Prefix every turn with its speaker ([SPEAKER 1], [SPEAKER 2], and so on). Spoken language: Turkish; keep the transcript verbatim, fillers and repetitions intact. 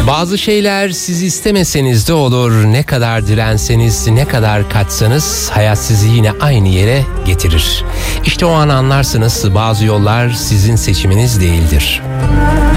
[SPEAKER 1] Bazı şeyler siz istemeseniz de olur. Ne kadar direnseniz, ne kadar kaçsanız hayat sizi yine aynı yere getirir. İşte o an anlarsınız bazı yollar sizin seçiminiz değildir.